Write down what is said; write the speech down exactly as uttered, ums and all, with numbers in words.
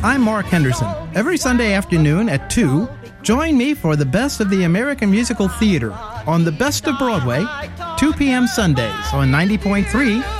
I'm Mark Henderson. Every Sunday afternoon at two, join me for the best of the American musical theater on The Best of Broadway, two p.m. Sundays on ninety point three